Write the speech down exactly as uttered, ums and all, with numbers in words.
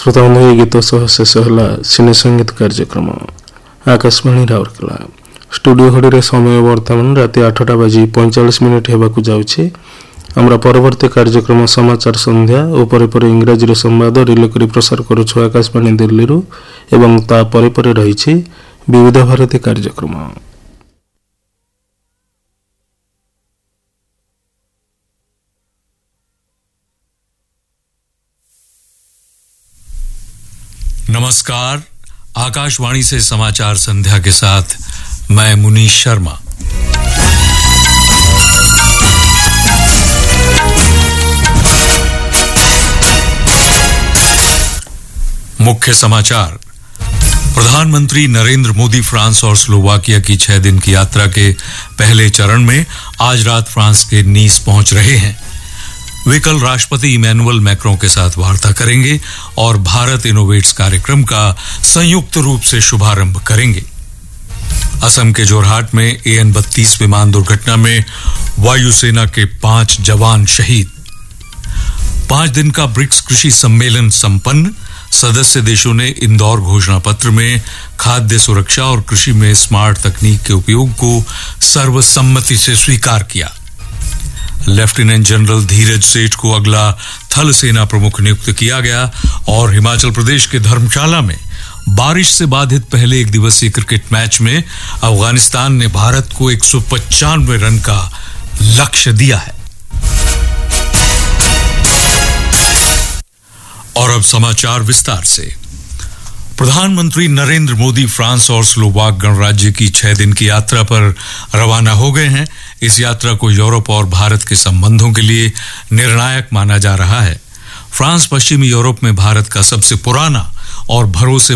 श्रोता बंधु गीत सह शेष है सिने संगीत कार्यक्रम आकाशवाणी राउरकेला स्टूडियो घड़ी समय बर्तमान राति आठटा बाजी पैंतालीस मिनिट होगा जाऊँगी आमरा परवर्ती कार्यक्रम समाचार संध्या और पर इंग्राजी संवाद रिले कर प्रसार करुछु आकाशवाणी दिल्ली एवं ता परे परे रही विविध भारती कार्यक्रम। नमस्कार, आकाशवाणी से समाचार संध्या के साथ मैं मुनीश शर्मा। मुख्य समाचार। प्रधानमंत्री नरेंद्र मोदी फ्रांस और स्लोवाकिया की छह दिन की यात्रा के पहले चरण में आज रात फ्रांस के नीस पहुंच रहे हैं। वे कल राष्ट्रपति इमैनुअल मैक्रों के साथ वार्ता करेंगे और भारत इनोवेट्स कार्यक्रम का संयुक्त रूप से शुभारंभ करेंगे। असम के जोरहाट में ए एन बत्तीस विमान दुर्घटना में वायुसेना के पांच जवान शहीद। पांच दिन का ब्रिक्स कृषि सम्मेलन संपन्न। सदस्य देशों ने इंदौर घोषणा पत्र में खाद्य सुरक्षा और कृषि में स्मार्ट तकनीक के उपयोग को सर्वसम्मति से स्वीकार किया। लेफ्टिनेंट जनरल धीरज सेठ को अगला थल सेना प्रमुख नियुक्त किया गया और हिमाचल प्रदेश के धर्मशाला में बारिश से बाधित पहले एक दिवसीय क्रिकेट मैच में अफगानिस्तान ने भारत को एक सौ पचानवे रन का लक्ष्य दिया है। और अब समाचार विस्तार से। प्रधानमंत्री नरेंद्र मोदी फ्रांस और स्लोवाक गणराज्य की छह दिन की यात्रा पर रवाना हो गए हैं। इस यात्रा को यूरोप और भारत के संबंधों के लिए निर्णायक माना जा रहा है। फ्रांस पश्चिमी यूरोप में भारत का सबसे पुराना और भरोसे